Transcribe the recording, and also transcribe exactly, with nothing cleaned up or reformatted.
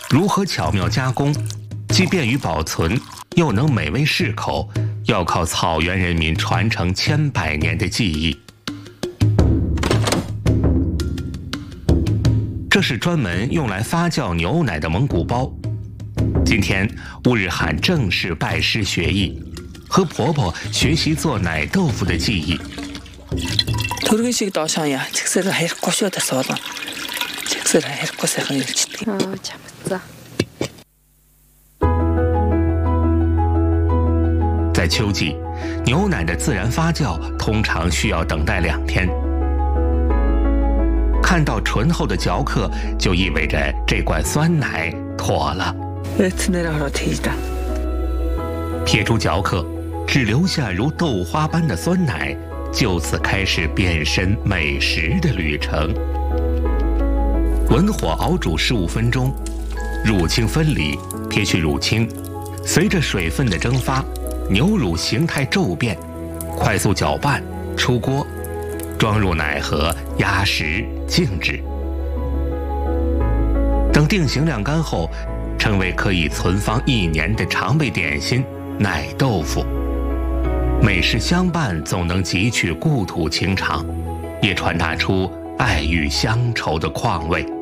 如何巧妙加工，既便于保存，又能美味适口，要靠草原人民传承千百年的技艺。这是专门用来发酵牛奶的蒙古包。今天，乌日罕正式拜师学艺，和婆婆学习做奶豆腐的技艺。 төргөншиг доошоонья чигсээр харихгүй шүү дээ суулаа. чигсээр харихгүй сайхан ирчдэг. Аа чамцаа. 在秋季，牛奶的自然发酵通常需要等待两天。看到醇厚的嚼刻，就意味着这罐酸奶妥了。撇除嚼刻，只留下如豆花般的酸奶，就此开始变身美食的旅程。文火熬煮十五分钟，乳清分离，撇去乳清，随着水分的蒸发，牛乳形态骤变，快速搅拌，出锅，装入奶盒，压实，静置。等定型晾干后，成为可以存放一年的常备点心奶豆腐。美食相伴，总能汲取故土情长，也传达出爱与乡愁的况味。